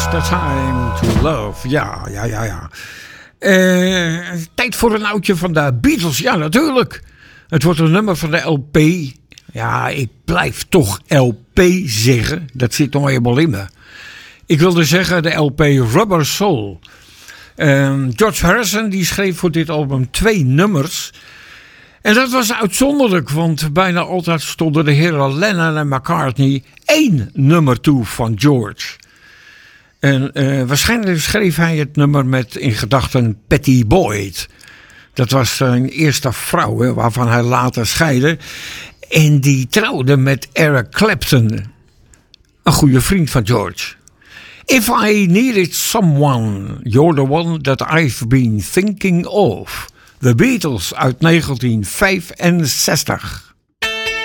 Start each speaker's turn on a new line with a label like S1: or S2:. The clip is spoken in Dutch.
S1: the time to love. Ja. Tijd voor een oudje van de Beatles. Ja, natuurlijk. Het wordt een nummer van de LP. Ja, ik blijf toch LP zeggen. Dat zit nog helemaal in me. Ik wilde zeggen de LP Rubber Soul. George Harrison die schreef voor dit album 2 nummers. En dat was uitzonderlijk, want bijna altijd stonden de heren Lennon en McCartney 1 nummer toe van George. En waarschijnlijk schreef hij het nummer met in gedachten Pattie Boyd. Dat was zijn eerste vrouw, hè, waarvan hij later scheidde. En die trouwde met Eric Clapton, een goede vriend van George. If I needed someone, you're the one that I've been thinking of. The Beatles uit 1965.